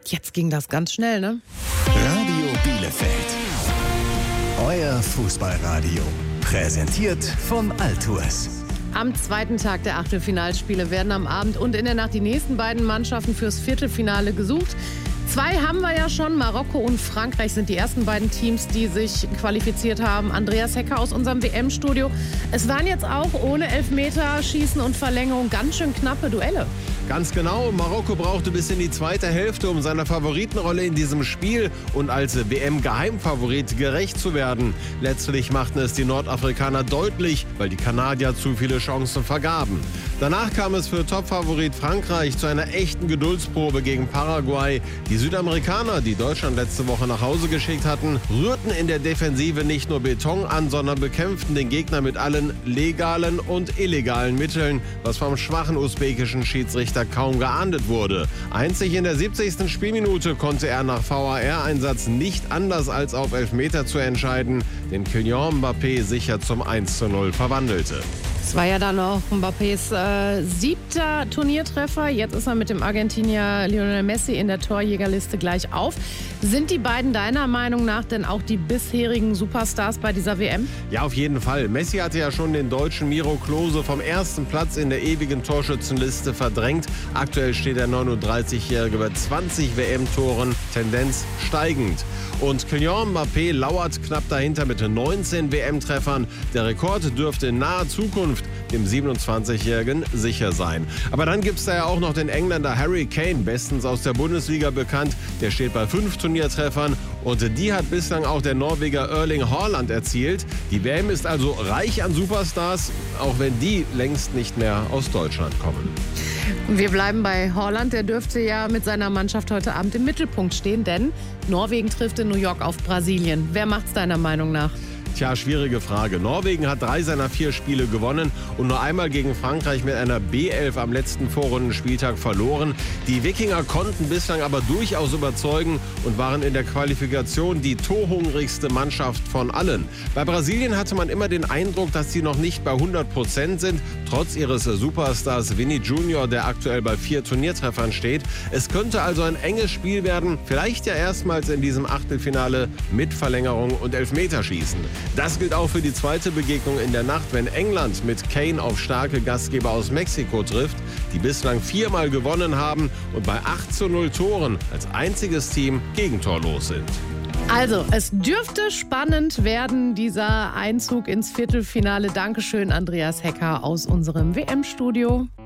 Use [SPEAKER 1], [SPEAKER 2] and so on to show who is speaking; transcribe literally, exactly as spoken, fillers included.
[SPEAKER 1] Jetzt ging das ganz schnell, ne?
[SPEAKER 2] Radio Bielefeld. Euer Fußballradio. Präsentiert von Altours.
[SPEAKER 1] Am zweiten Tag der Achtelfinalspiele werden am Abend und in der Nacht die nächsten beiden Mannschaften fürs Viertelfinale gesucht. Zwei haben wir ja schon. Marokko und Frankreich sind die ersten beiden Teams, die sich qualifiziert haben. Andreas Hecker aus unserem W M-Studio. Es waren jetzt auch ohne Elfmeterschießen und Verlängerung ganz schön knappe Duelle.
[SPEAKER 3] Ganz genau. Marokko brauchte bis in die zweite Hälfte, um seiner Favoritenrolle in diesem Spiel und als W M-Geheimfavorit gerecht zu werden. Letztlich machten es die Nordafrikaner deutlich, weil die Kanadier zu viele Chancen vergaben. Danach kam es für Topfavorit Frankreich zu einer echten Geduldsprobe gegen Paraguay. Die Südamerikaner, die Deutschland letzte Woche nach Hause geschickt hatten, rührten in der Defensive nicht nur Beton an, sondern bekämpften den Gegner mit allen legalen und illegalen Mitteln, was vom schwachen usbekischen Schiedsrichter kaum geahndet wurde. Einzig in der siebzigsten Spielminute konnte er nach V A R-Einsatz nicht anders als auf Elfmeter zu entscheiden, den Kylian Mbappé sicher zum eins zu null verwandelte.
[SPEAKER 1] Es war ja dann auch Mbappés äh, siebter Turniertreffer. Jetzt ist er mit dem Argentinier Lionel Messi in der Torjägerliste gleich auf. Sind die beiden deiner Meinung nach denn auch die bisherigen Superstars bei dieser W M?
[SPEAKER 3] Ja, auf jeden Fall. Messi hatte ja schon den Deutschen Miro Klose vom ersten Platz in der ewigen Torschützenliste verdrängt. Aktuell steht der neununddreißigjährige bei zwanzig W M-Toren, Tendenz steigend. Und Kylian Mbappé lauert knapp dahinter mit neunzehn W M-Treffern. Der Rekord dürfte in naher Zukunft dem siebenundzwanzigjährigen sicher sein. Aber dann gibt es da ja auch noch den Engländer Harry Kane, bestens aus der Bundesliga bekannt. Der steht bei fünf Turniertreffern und die hat bislang auch der Norweger Erling Haaland erzielt. Die W M ist also reich an Superstars, auch wenn die längst nicht mehr aus Deutschland kommen.
[SPEAKER 1] Wir bleiben bei Haaland. Der dürfte ja mit seiner Mannschaft heute Abend im Mittelpunkt stehen, denn Norwegen trifft in New York auf Brasilien. Wer macht's deiner Meinung nach?
[SPEAKER 3] Tja, schwierige Frage. Norwegen hat drei seiner vier Spiele gewonnen und nur einmal gegen Frankreich mit einer B elf am letzten Vorrundenspieltag verloren. Die Wikinger konnten bislang aber durchaus überzeugen und waren in der Qualifikation die torhungrigste Mannschaft von allen. Bei Brasilien hatte man immer den Eindruck, dass sie noch nicht bei hundert Prozent sind, trotz ihres Superstars Vini Junior, der aktuell bei vier Turniertreffern steht. Es könnte also ein enges Spiel werden, vielleicht ja erstmals in diesem Achtelfinale mit Verlängerung und Elfmeterschießen. Das gilt auch für die zweite Begegnung in der Nacht, wenn England mit Kane auf starke Gastgeber aus Mexiko trifft, die bislang viermal gewonnen haben und bei acht zu null Toren als einziges Team gegentorlos sind.
[SPEAKER 1] Also, es dürfte spannend werden, dieser Einzug ins Viertelfinale. Dankeschön, Andreas Hecker aus unserem W M-Studio.